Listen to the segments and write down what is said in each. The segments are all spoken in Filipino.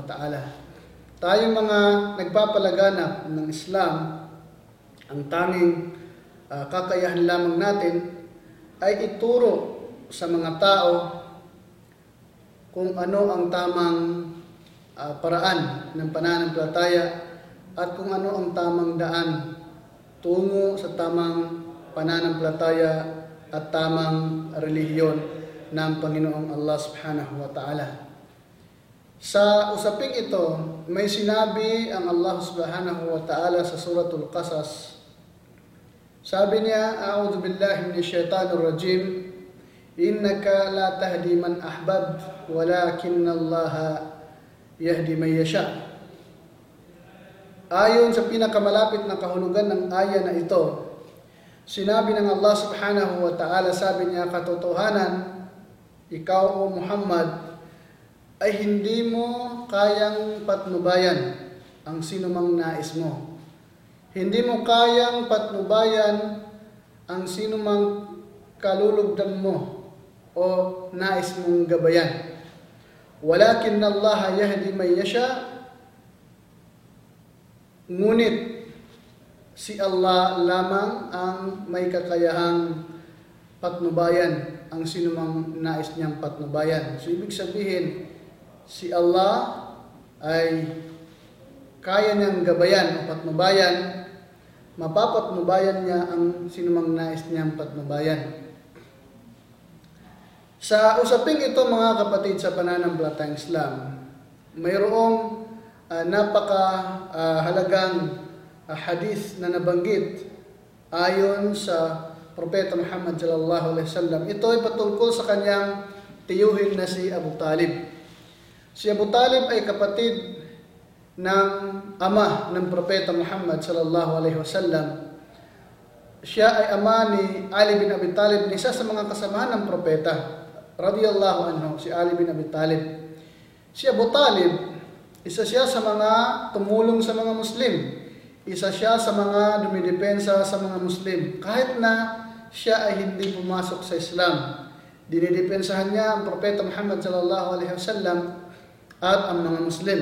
ta'ala. Tayong mga nagpapalaganap ng Islam, ang tanging kakayahan lamang natin ay ituro sa mga tao kung ano ang tamang paraan ng pananampalataya at kung ano ang tamang daan tungo sa tamang pananampalataya at tamang relihiyon ng Panginoong Allah subhanahu wa ta'ala. Sa usaping ito, may sinabi ang Allah subhanahu wa ta'ala sa suratul Qasas. Sabi niya, A'udhu billahi minash shaitanir rajim, Innaka la tahdi man ahbab, walakinna Allah yahdi man yasha. Ayon sa pinakamalapit na kahulugan ng aya na ito, sinabi ng Allah subhanahu wa ta'ala, sabi niya, katotohanan, ikaw o Muhammad, ay hindi mo kayang patnubayan ang sinumang nais mo. Hindi mo kayang patnubayan ang sinumang kalulugdan mo o nais mong gabayan. Walakin Allah yahdi man yasha. Ngunit si Allah lamang ang may kakayahang patnubayan ang sinumang nais niyang patnubayan. So ibig sabihin, si Allah ay kaya niyang gabayan o patnubayan, mapapatnubayan niya ang sinumang nais niyang patnubayan. Sa usaping ito mga kapatid sa pananampalatayang Islam, mayroong napakahalagang hadith na nabanggit ayon sa Propeta Muhammad sallallahu alaihi wasallam. Ito ay patungkol sa kanyang tiyuhin na si Abu Talib. Si Abu Talib ay kapatid ng ama ng Propeta Muhammad sallallahu alaihi wasallam. Siya ay ama ni Ali bin Abi Talib, isa sa mga kasamahan ng Propeta radhiyallahu anhu, si Ali bin Abi Talib. Si Abu Talib, isa siya sa mga tumulong sa mga Muslim. Isa siya sa mga dumidepensa sa mga Muslim. Kahit na siya ay hindi pumasok sa Islam, dinidepensahan niya ang Propeta Muhammad sallallahu alaihi wasallam at ang mga Muslim.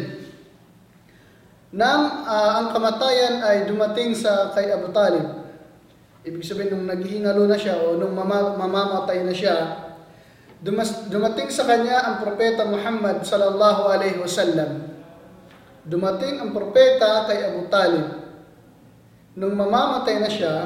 Nang ang kamatayan ay dumating sa kay Abu Talib, ibig sabihin nung naghihingalo na siya o nung mamamatay na siya, dumating sa kanya ang Propeta Muhammad sallallahu alaihi wasallam. Dumating ang propeta kay Abu Talib nung mamamatay na siya,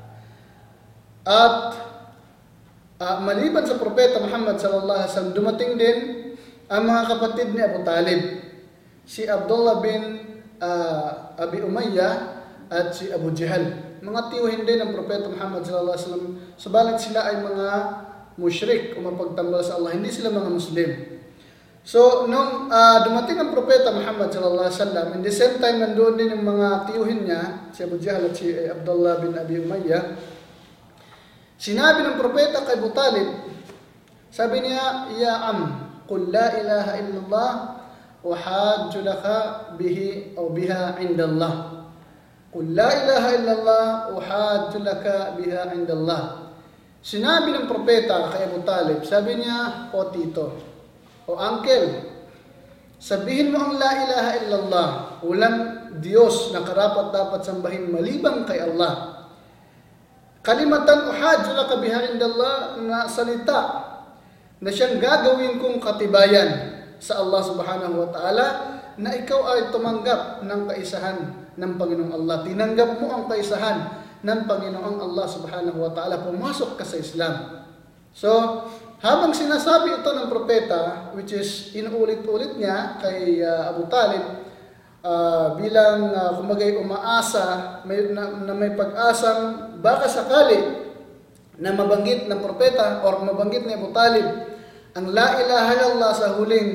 at maliban sa Propeta Muhammad sallallahu alaihi wasallam, dumating din ang mga kapatid ni Abu Talib, si Abdullah bin Abi Umayyah at si Abu Jahal. Mga tiyuhin din ng Propeta Muhammad sallallahu alaihi wasallam, subalit sila ay mga mushrik o mapagtambal sa Allah, hindi sila mga Muslim. So, nung dumating ang Propeta Muhammad sallallahu alaihi wasallam, in the same time nandoon din yung mga tiyuhin niya, si Abu Jahal at si Abdullah bin Abi Umayyah. Sinabi ng Propeta kay Abu Talib, sabi niya, Ya qul la ilaha illallah wa hajju laka bihi o biha indallah. Qul la ilaha illallah wa hajju laka biha indallah. Sinabi ng Propeta kay Abu Talib, sabi niya, o tito, o uncle, sabihin mo ang la ilaha illallah, walang Diyos na karapat dapat sambahin malibang kay Allah. Kalimatan uhajju laka biha indallah, na salita na siyang gagawin kong katibayan sa Allah subhanahu wa ta'ala na ikaw ay tumanggap ng kaisahan ng Panginoong Allah. Tinanggap mo ang kaisahan ng Panginoong Allah subhanahu wa ta'ala, pumasok ka sa Islam. So, habang sinasabi ito ng propeta, which is inuulit-ulit niya kay Abu Talib, bilang kumagay umaasa, na may pag-asang baka sakali na mabanggit ng propeta or mabanggit ni Abu Talib ang la ilaha illallah sa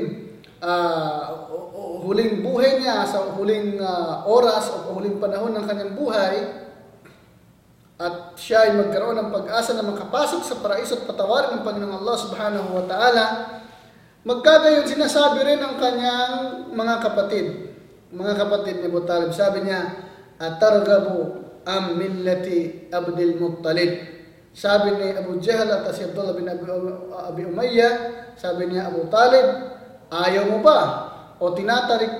huling buhay niya, sa huling oras o huling panahon ng kanyang buhay, at siya ay magkaroon ng pag-asa na makapasok sa paraiso at patawarin ng Panginoong Allah subhanahu wa ta'ala, magkagayon sinasabi rin ng kanyang mga kapatid ni Abu Talib. Sabi niya, atargabu am millati Abdul Muttalib. Sabi ni Abu Jahal at si Abdullah bin Abi Umayyah, sabi niya, Abu Talib, ayaw mo ba o tinatarik